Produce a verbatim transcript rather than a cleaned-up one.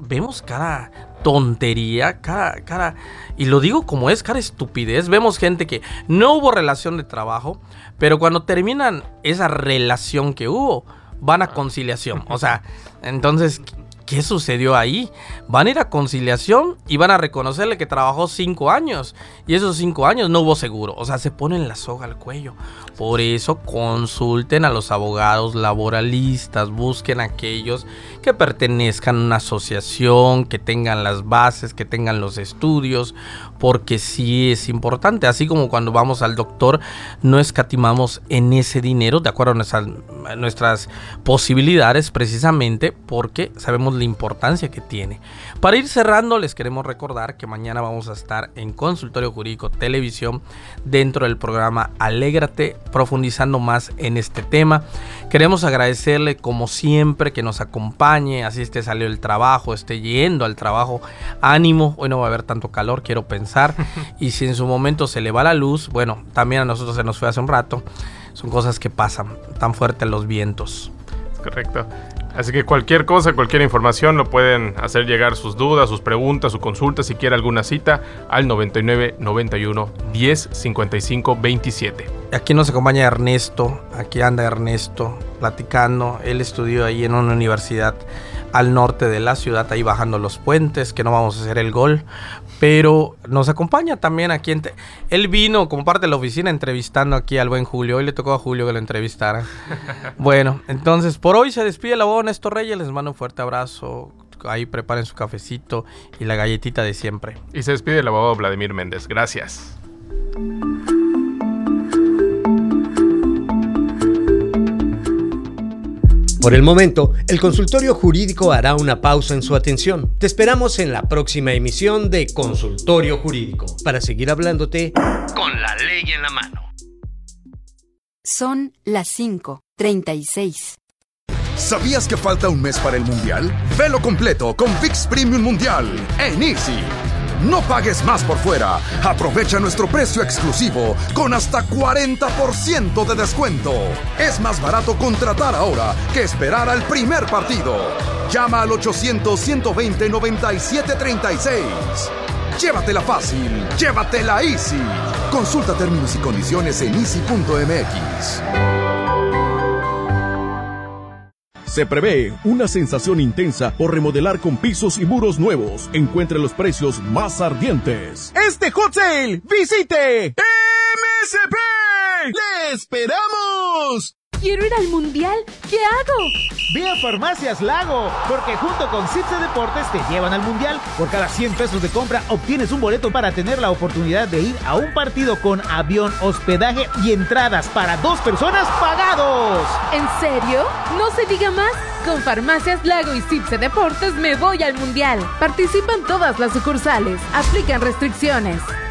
vemos cada tontería, cada, cada, y lo digo como es, cada estupidez. Vemos gente que no hubo relación de trabajo, pero cuando terminan esa relación que hubo, van a conciliación. O sea, entonces, ¿qué sucedió ahí? Van a ir a conciliación y van a reconocerle que trabajó cinco años y esos cinco años no hubo seguro. O sea, se ponen la soga al cuello. Por eso consulten a los abogados laboralistas, busquen a aquellos que pertenezcan a una asociación, que tengan las bases, que tengan los estudios, porque sí es importante. Así como cuando vamos al doctor, no escatimamos en ese dinero, de acuerdo a nuestras, a nuestras posibilidades, precisamente porque sabemos la importancia que tiene. Para ir cerrando, les queremos recordar que mañana vamos a estar en Consultorio Jurídico Televisión dentro del programa Alégrate, profundizando más en este tema. Queremos agradecerle como siempre que nos acompañe, así esté salió el trabajo, esté yendo al trabajo, ánimo, hoy no va a haber tanto calor, quiero pensar, y si en su momento se le va la luz, bueno, también a nosotros se nos fue hace un rato, son cosas que pasan, tan fuertes los vientos. Correcto. Así que cualquier cosa, cualquier información, lo pueden hacer llegar sus dudas, sus preguntas, su consulta, si quiere alguna cita, al noventa y nueve, noventa y uno, diez, cincuenta y cinco, veintisiete. Aquí nos acompaña Ernesto, aquí anda Ernesto platicando. Él estudió ahí en una universidad al norte de la ciudad, ahí bajando los puentes, que no vamos a hacer el gol, pero nos acompaña también aquí. En te- Él vino como parte de la oficina entrevistando aquí al buen Julio. Hoy le tocó a Julio que lo entrevistara. Bueno, entonces por hoy se despide el abogado Néstor Reyes. Les mando un fuerte abrazo. Ahí preparen su cafecito y la galletita de siempre. Y se despide el abogado Vladimir Méndez. Gracias. Por el momento, el consultorio jurídico hará una pausa en su atención. Te esperamos en la próxima emisión de Consultorio Jurídico para seguir hablándote con la ley en la mano. Son las cinco treinta y seis. ¿Sabías que falta un mes para el Mundial? Velo completo con ViX Premium Mundial en Easy. No pagues más por fuera. Aprovecha nuestro precio exclusivo con hasta cuarenta por ciento de descuento. Es más barato contratar ahora que esperar al primer partido. Llama al ochocientos, ciento veinte, noventa y siete treinta y seis. Llévatela fácil, llévatela Easy. Consulta términos y condiciones en easy punto m x. Se prevé una sensación intensa por remodelar con pisos y muros nuevos. Encuentre los precios más ardientes. Este Hot Sale, visite M S P. ¡Le esperamos! ¡Quiero ir al Mundial! ¿Qué hago? Ve a Farmacias Lago, porque junto con Cipse Deportes te llevan al Mundial. Por cada cien pesos de compra obtienes un boleto para tener la oportunidad de ir a un partido con avión, hospedaje y entradas para dos personas pagados. ¿En serio? No se diga más. Con Farmacias Lago y Cipse Deportes me voy al Mundial. Participan todas las sucursales. Aplican restricciones.